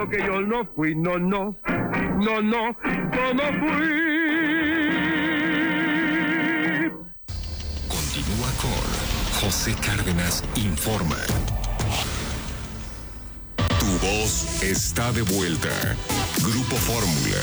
juro que yo no fui, no, no, no, no, yo no fui. Continúa con José Cárdenas Informa. Tu voz está de vuelta. Grupo Fórmula.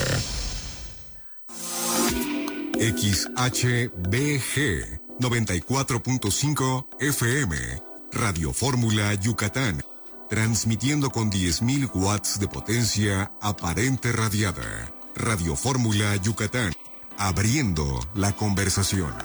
XHBG 94.5 FM. Radio Fórmula Yucatán. Transmitiendo con 10.000 watts de potencia aparente radiada. Radio Fórmula Yucatán. Abriendo la conversación.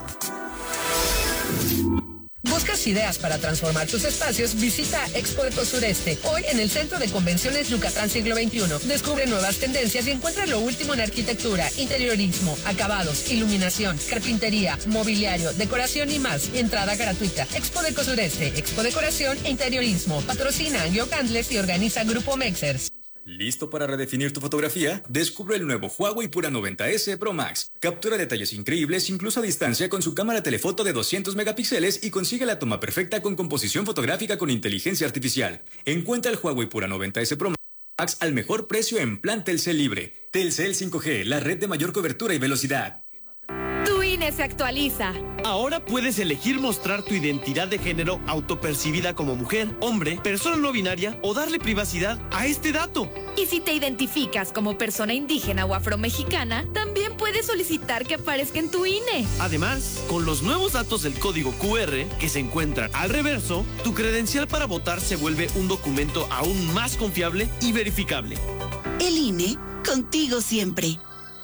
¿Buscas ideas para transformar tus espacios? Visita Expo Eco Sureste, hoy en el Centro de Convenciones Yucatán Siglo XXI. Descubre nuevas tendencias y encuentra lo último en arquitectura, interiorismo, acabados, iluminación, carpintería, mobiliario, decoración y más. Entrada gratuita. Expo Eco Sureste, Expo Decoración e Interiorismo. Patrocina Yo Candles y organiza Grupo Mexers. ¿Listo para redefinir tu fotografía? Descubre el nuevo Huawei Pura 90S Pro Max. Captura detalles increíbles incluso a distancia con su cámara telefoto de 200 megapíxeles y consigue la toma perfecta con composición fotográfica con inteligencia artificial. Encuentra el Huawei Pura 90S Pro Max al mejor precio en plan Telcel Libre. Telcel 5G, la red de mayor cobertura y velocidad. Tu INE se actualiza. Ahora puedes elegir mostrar tu identidad de género autopercibida como mujer, hombre, persona no binaria o darle privacidad a este dato. Y si te identificas como persona indígena o afromexicana, también puedes solicitar que aparezca en tu INE. Además, con los nuevos datos del código QR que se encuentran al reverso, tu credencial para votar se vuelve un documento aún más confiable y verificable. El INE, contigo siempre.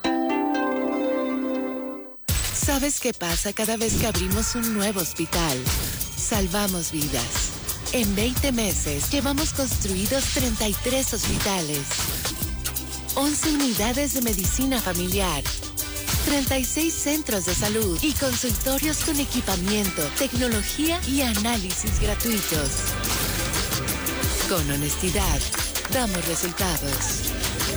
¿Sabes qué pasa cada vez que abrimos un nuevo hospital? Salvamos vidas. En 20 meses llevamos construidos 33 hospitales, 11 unidades de medicina familiar, 36 centros de salud y consultorios con equipamiento, tecnología y análisis gratuitos. Con honestidad, damos resultados.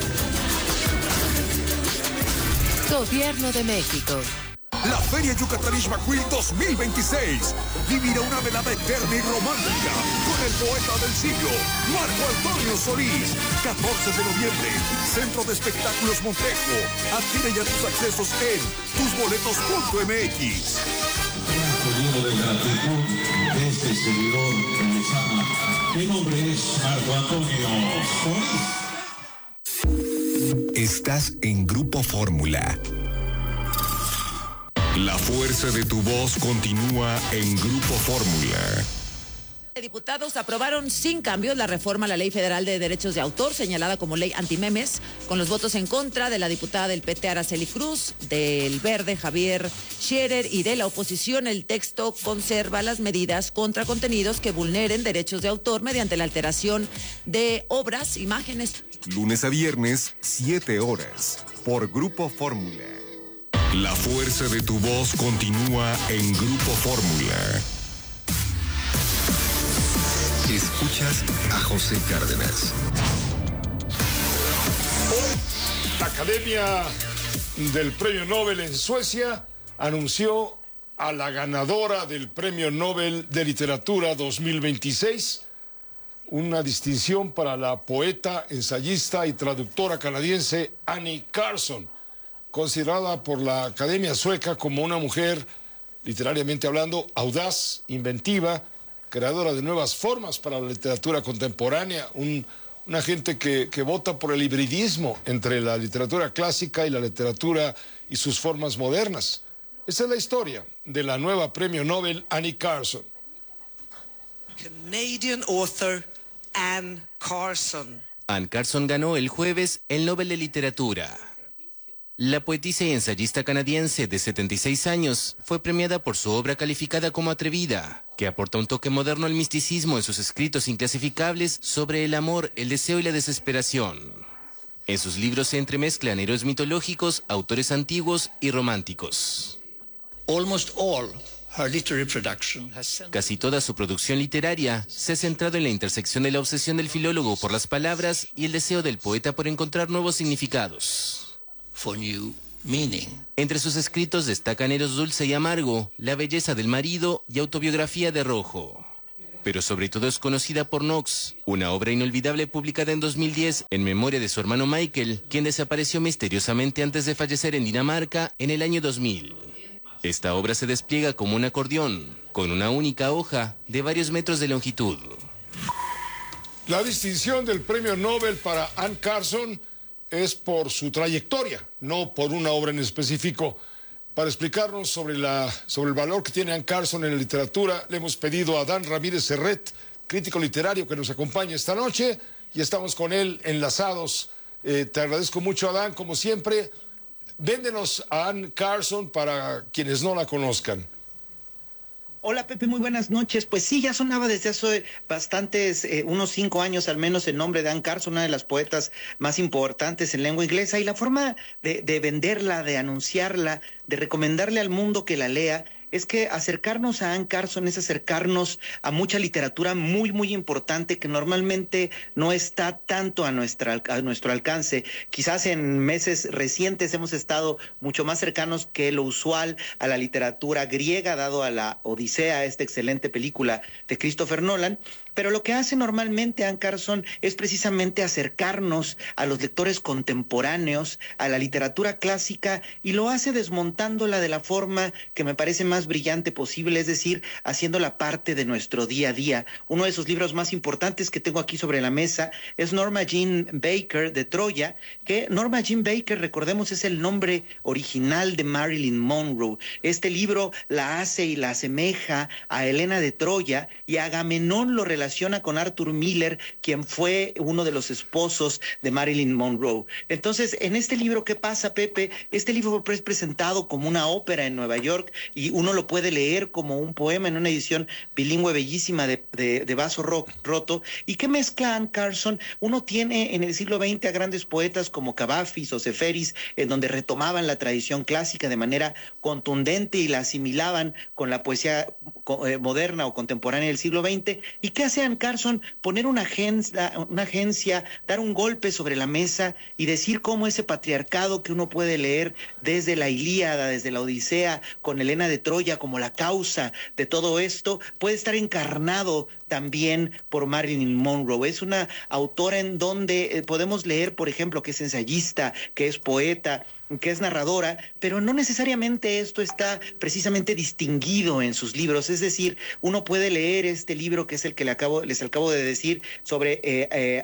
Gobierno de México. La Feria Yucatán Ixmaquil 2026 vivirá una velada eterna y romántica con el poeta del siglo, Marco Antonio Solís. 14 de noviembre, Centro de Espectáculos Montejo. Adquiere ya tus accesos en tusboletos.mx. Lleno de gratitud de este servidor que les ama. Mi nombre es Marco Antonio Solís. Estás en Grupo Fórmula. La fuerza de tu voz continúa en Grupo Fórmula. Diputados aprobaron sin cambios la reforma a la Ley Federal de Derechos de Autor, señalada como ley antimemes, con los votos en contra de la diputada del PT Araceli Cruz, del Verde Javier Scherer y de la oposición. El texto conserva las medidas contra contenidos que vulneren derechos de autor mediante la alteración de obras, imágenes. Lunes a viernes, 7 horas, por Grupo Fórmula. La fuerza de tu voz continúa en Grupo Fórmula. Escuchas a José Cárdenas. La Academia del Premio Nobel en Suecia anunció a la ganadora del Premio Nobel de Literatura 2026, una distinción para la poeta, ensayista y traductora canadiense Annie Carson, considerada por la Academia Sueca como una mujer, literariamente hablando, audaz, inventiva, creadora de nuevas formas para la literatura contemporánea, una gente que vota por el hibridismo entre la literatura clásica y la literatura y sus formas modernas. Esa es la historia de la nueva Premio Nobel Annie Carson. Canadian author Anne Carson. Anne Carson ganó el jueves el Nobel de Literatura. La poetisa y ensayista canadiense de 76 años fue premiada por su obra calificada como atrevida, que aporta un toque moderno al misticismo en sus escritos inclasificables sobre el amor, el deseo y la desesperación. En sus libros se entremezclan héroes mitológicos, autores antiguos y románticos. Casi toda su producción literaria se ha centrado en la intersección de la obsesión del filólogo por las palabras y el deseo del poeta por encontrar nuevos significados. Entre sus escritos destacan Eros dulce y amargo, La belleza del marido y Autobiografía de rojo. pero sobre todo es conocida por Knox, una obra inolvidable publicada en 2010 en memoria de su hermano Michael, quien desapareció misteriosamente antes de fallecer en Dinamarca en el año 2000. Esta obra se despliega como un acordeón, con una única hoja de varios metros de longitud. La distinción del premio Nobel para Anne Carson es por su trayectoria, no por una obra en específico. Para explicarnos sobre el valor que tiene Anne Carson en la literatura, le hemos pedido a Adán Ramírez Serret, crítico literario, que nos acompañe esta noche, y estamos con él enlazados. Te agradezco mucho, Adán, como siempre. Véndenos a Anne Carson para quienes no la conozcan. Hola Pepe, muy buenas noches. Pues sí, ya sonaba desde hace bastantes, unos 5 años al menos, el nombre de Anne Carson, una de las poetas más importantes en lengua inglesa, y la forma de venderla, de anunciarla, de recomendarle al mundo que la lea, es que acercarnos a Anne Carson es acercarnos a mucha literatura muy, muy importante que normalmente no está tanto a nuestro alcance. Quizás en meses recientes hemos estado mucho más cercanos que lo usual a la literatura griega, dado a la Odisea, esta excelente película de Christopher Nolan. Pero lo que hace normalmente Anne Carson es precisamente acercarnos a los lectores contemporáneos, a la literatura clásica, y lo hace desmontándola de la forma que me parece más brillante posible, es decir, haciéndola parte de nuestro día a día. Uno de sus libros más importantes que tengo aquí sobre la mesa es Norma Jean Baker de Troya, que Norma Jean Baker, recordemos, es el nombre original de Marilyn Monroe. Este libro la hace y la asemeja a Helena de Troya, y Agamenón lo relaciona con Arthur Miller, quien fue uno de los esposos de Marilyn Monroe. Entonces, en este libro, ¿qué pasa, Pepe? Este libro es presentado como una ópera en Nueva York, y uno lo puede leer como un poema en una edición bilingüe bellísima de vaso roto. ¿Y qué mezcla Anne Carson? Uno tiene en el siglo XX a grandes poetas como Cavafis o Seferis, en donde retomaban la tradición clásica de manera contundente y la asimilaban con la poesía moderna o contemporánea del siglo XX. ¿Y qué hace Anne Carson? Poner una agencia, dar un golpe sobre la mesa y decir cómo ese patriarcado que uno puede leer desde la Ilíada, desde la Odisea, con Helena de Troya como la causa de todo esto, puede estar encarnado también por Marilyn Monroe. Es una autora en donde podemos leer, por ejemplo, que es ensayista, que es poeta, que es narradora, pero no necesariamente esto está precisamente distinguido en sus libros. Es decir, uno puede leer este libro, que es el que les acabo de decir, sobre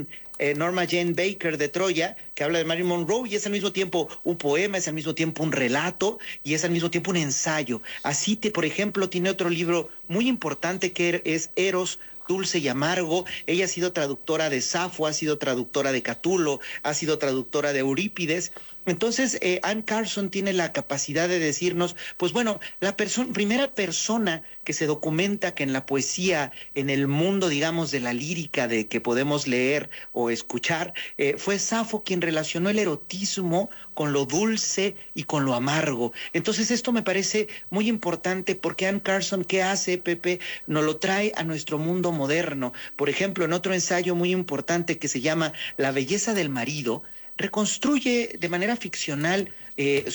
Norma Jean Baker de Troya, que habla de Marilyn Monroe, y es al mismo tiempo un poema, es al mismo tiempo un relato, y es al mismo tiempo un ensayo. Así, por ejemplo, tiene otro libro muy importante que es Eros, Dulce y Amargo. Ella ha sido traductora de Safo, ha sido traductora de Catulo, ha sido traductora de Eurípides. Entonces, Anne Carson tiene la capacidad de decirnos, pues bueno, la primera persona que se documenta que en la poesía, en el mundo, digamos, de la lírica de que podemos leer o escuchar, fue Safo quien relacionó el erotismo con lo dulce y con lo amargo. Entonces, esto me parece muy importante porque Anne Carson, ¿qué hace, Pepe? Nos lo trae a nuestro mundo moderno. Por ejemplo, en otro ensayo muy importante que se llama La belleza del marido, reconstruye de manera ficcional el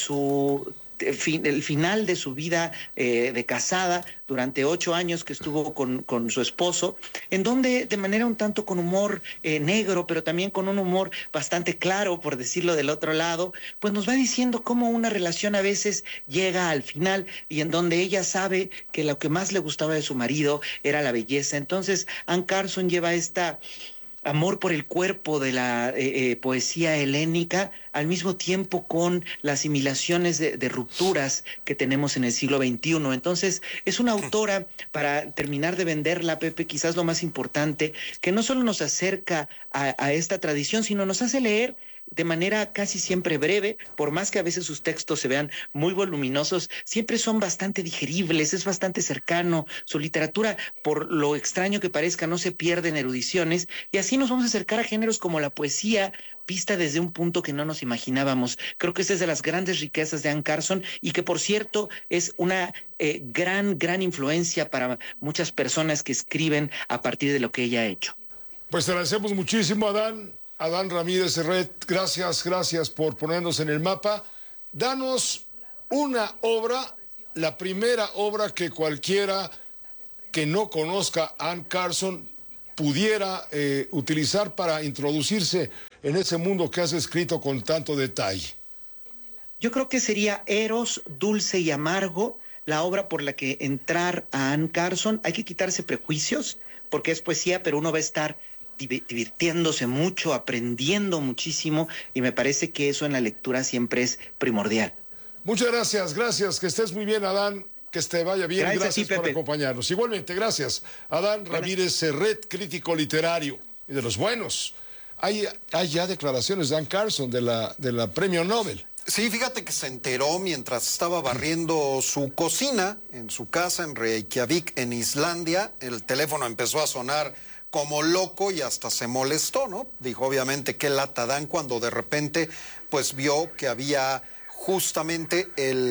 final de su vida de casada durante 8 años que estuvo con su esposo, en donde de manera un tanto con humor negro, pero también con un humor bastante claro, por decirlo del otro lado, pues nos va diciendo cómo una relación a veces llega al final, y en donde ella sabe que lo que más le gustaba de su marido era la belleza. Entonces Anne Carson lleva esta amor por el cuerpo de la poesía helénica, al mismo tiempo con las asimilaciones de rupturas que tenemos en el siglo XXI. Entonces, es una autora, para terminar de venderla, Pepe, quizás lo más importante, que no solo nos acerca a esta tradición, sino nos hace leer de manera casi siempre breve, por más que a veces sus textos se vean muy voluminosos, siempre son bastante digeribles, es bastante cercano. Su literatura, por lo extraño que parezca, no se pierde en erudiciones, y así nos vamos a acercar a géneros como la poesía, vista desde un punto que no nos imaginábamos. Creo que esta es de las grandes riquezas de Anne Carson, y que, por cierto, es una gran influencia para muchas personas que escriben a partir de lo que ella ha hecho. Pues te agradecemos muchísimo, Adán Ramírez Serret, gracias por ponernos en el mapa. Danos una obra, la primera obra que cualquiera que no conozca a Ann Carson pudiera utilizar para introducirse en ese mundo que has escrito con tanto detalle? Yo creo que sería Eros, Dulce y Amargo, la obra por la que entrar a Ann Carson. Hay que quitarse prejuicios, porque es poesía, pero uno va a estar divirtiéndose mucho, aprendiendo muchísimo, y me parece que eso en la lectura siempre es primordial. Muchas gracias, que estés muy bien, Adán, que te vaya bien, gracias por acompañarnos. Igualmente, gracias, Adán Ramírez Serret, crítico literario, y de los buenos. Hay ya declaraciones de Ann Carson, de la Premio Nobel. Sí, fíjate que se enteró mientras estaba barriendo su cocina en su casa en Reykjavik, en Islandia. El teléfono empezó a sonar como loco y hasta se molestó, ¿no? Dijo, obviamente, qué lata dan, cuando de repente pues vio que había justamente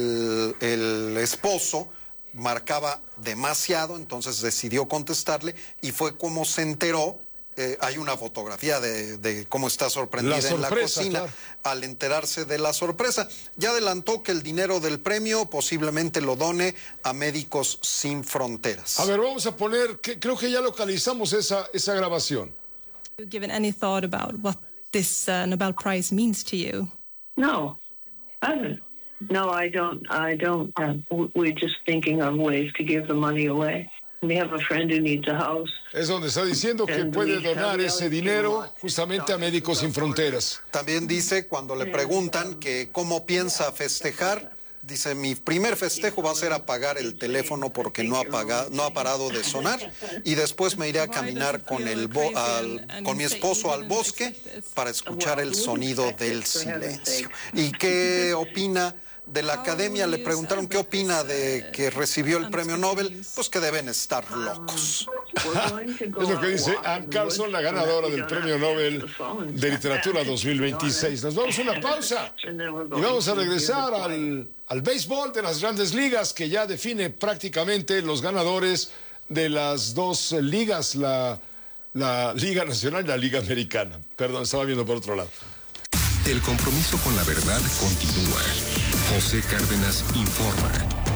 el esposo marcaba demasiado, entonces decidió contestarle y fue como se enteró. Hay una fotografía de cómo está sorprendida en la cocina, claro, al enterarse de la sorpresa. Ya adelantó que el dinero del premio posiblemente lo done a Médicos Sin Fronteras. A ver, vamos a poner, creo que ya localizamos esa grabación. Have you given any thought about what this Nobel Prize means to you? No, I haven't. No, I don't. We're just thinking of ways to give the money away. We have a friend who needs a house. Es donde está diciendo que puede donar ese dinero justamente a Médicos Sin Fronteras. También dice, cuando le preguntan que cómo piensa festejar, dice, mi primer festejo va a ser apagar el teléfono porque no ha parado de sonar, y después me iré a caminar con mi esposo al bosque para escuchar el sonido del silencio. ¿Y qué opina de la academia? Le preguntaron qué opina de que recibió el premio Nobel. Pues que deben estar locos. Es lo que dice Ann Carson, la ganadora del premio Nobel de Literatura 2026. Nos vamos a una pausa y vamos a regresar al béisbol de las Grandes Ligas, que ya define prácticamente los ganadores de las dos ligas, la Liga Nacional y la Liga Americana. Perdón, estaba viendo por otro lado. El compromiso con la verdad continúa. José Cárdenas informa.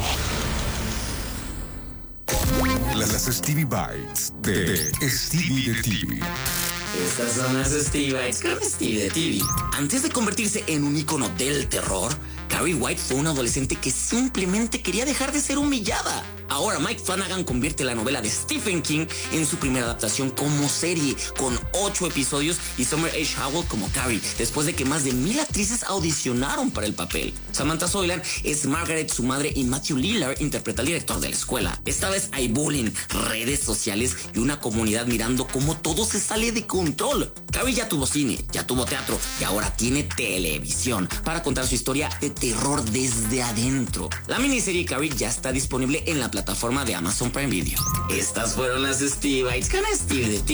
Las Stevie Bites de Stevie de TV. Estas son las Stevie Bites con Stevie de TV. Antes de convertirse en un ícono del terror, Carrie White fue una adolescente que simplemente quería dejar de ser humillada. Ahora Mike Flanagan convierte la novela de Stephen King en su primera adaptación como serie, con 8 episodios y Summer H. Howell como Carrie, después de que más de 1000 actrices audicionaron para el papel. Samantha Soilan es Margaret, su madre, y Matthew Lillard interpreta al director de la escuela. Esta vez hay bullying, redes sociales y una comunidad mirando cómo todo se sale de control. Carrie ya tuvo cine, ya tuvo teatro y ahora tiene televisión para contar su historia de terror desde adentro. La miniserie Carrie ya está disponible en la plataforma de Amazon Prime Video. Estas fueron las Stevie Bites con Stevie de TV.